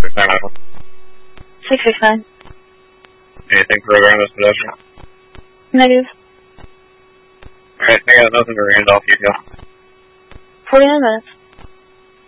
669. Anything further on this pedestrian? Negative. Alright, I got nothing to Randolph, you go. 49 minutes.